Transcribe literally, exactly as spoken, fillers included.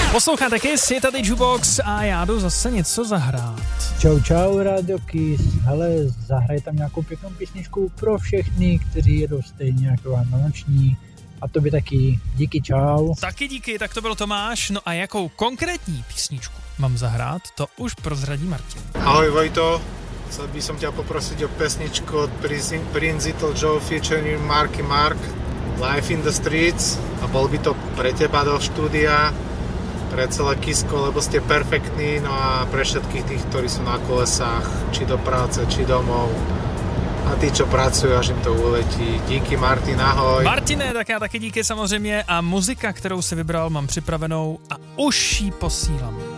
Posloucháte Kiss, je tady Jukebox a já jdu zase něco zahrát. Čau, čau, Radio Kiss. Hele, zahraj tam nějakou pěknou písničku pro všechny, kteří jedou stejně jako vám na noční. A tobě taky. Díky, čau. Taky díky, tak to byl Tomáš. No a jakou konkrétní písničku mám zahrát, to už prozradí Martin. Ahoj Vojto, chcel by som ťa poprosiť o pesničku od Prince Little Joe featuring Marky Mark, Life in the Streets, a bol by to pre teba do štúdia, pre celé Kisko, lebo ste perfektní, no a pre všetkých tých, ktorí sú na kolesách, či do práce, či domov. A ty, čo pracujú, až jim to uletí. Díky, Martin, ahoj. Martine, tak já taky díky samozřejmě a muzika, kterou si vybral, mám připravenou a už ji posílám.